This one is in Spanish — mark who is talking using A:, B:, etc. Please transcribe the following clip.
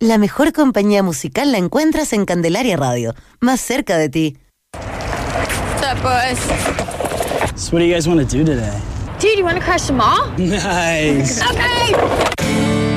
A: La mejor compañía musical la encuentras en Candelaria Radio, más cerca de ti.
B: What's up, boys?
C: So what do you guys want to do today?
B: Dude, you want to crash the mall?
C: Nice.
B: Okay.